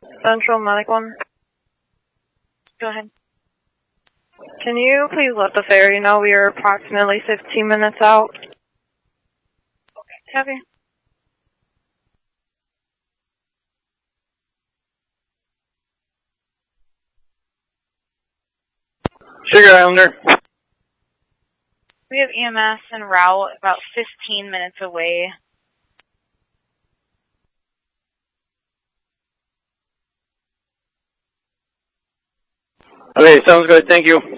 Central Medic 1. Go ahead. Can you please let the ferry know we are approximately 15 minutes out? Copy. Sugar Islander. We have EMS en route about 15 minutes away. Okay, sounds good. Thank you.